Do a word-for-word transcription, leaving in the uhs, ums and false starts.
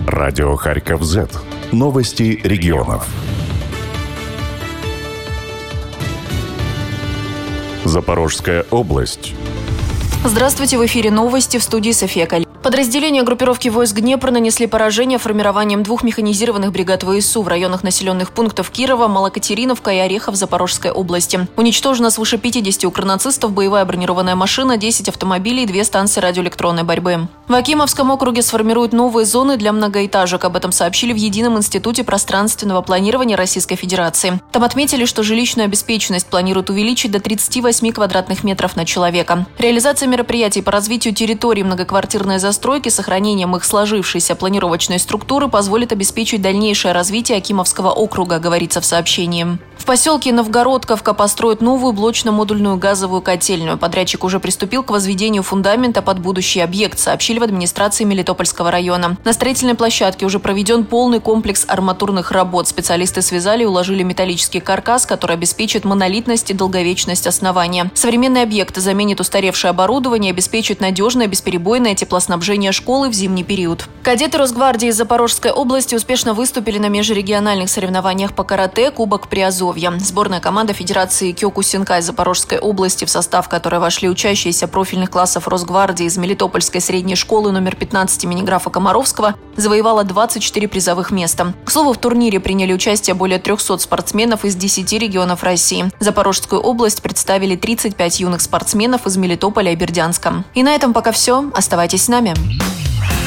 Радио Харьков Зет. Новости регионов. Запорожская область. Здравствуйте, в эфире новости, в студии София Каль. Подразделения группировки войск Днепра нанесли поражение формированием двух механизированных бригад ВСУ в районах населенных пунктов Кирова, Малокатериновка и Орехов Запорожской области. Уничтожено свыше пятидесяти укрнацистов, боевая бронированная машина, десять автомобилей и две станции радиоэлектронной борьбы. В Акимовском округе сформируют новые зоны для многоэтажек. Об этом сообщили в Едином институте пространственного планирования Российской Федерации. Там отметили, что жилищную обеспеченность планируют увеличить до тридцати восьми квадратных метров на человека. Реализация мероприятий по развитию территории многоквартирной застройки Стройки сохранением их сложившейся планировочной структуры позволит обеспечить дальнейшее развитие Акимовского округа, говорится в сообщении. В поселке Новгородковка построят новую блочно-модульную газовую котельную. Подрядчик уже приступил к возведению фундамента под будущий объект, сообщили в администрации Мелитопольского района. На строительной площадке уже проведен полный комплекс арматурных работ. Специалисты связали и уложили металлический каркас, который обеспечит монолитность и долговечность основания. Современный объект заменит устаревшее оборудование и обеспечит надежное бесперебойное теплоснабжение школы в зимний период. Кадеты Росгвардии из Запорожской области успешно выступили на межрегиональных соревнованиях по карате «Кубок Приазовья». Сборная команда Федерации Кёкусинкай Запорожской области, в состав которой вошли учащиеся профильных классов Росгвардии из Мелитопольской средней школы номер пятнадцать имени графа Комаровского, завоевала двадцать четыре призовых места. К слову, в турнире приняли участие более трехсот спортсменов из десяти регионов России. Запорожскую область представили тридцать пять юных спортсменов из Мелитополя и Бердянска. И на этом пока все. Оставайтесь с нами.